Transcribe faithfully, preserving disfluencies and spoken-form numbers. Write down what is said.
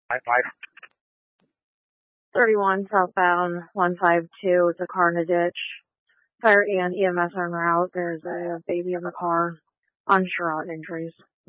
thirty-one southbound, one five two. It's a car in a ditch. Fire and E M S are en route. There's a baby in the car. Unsure on injuries.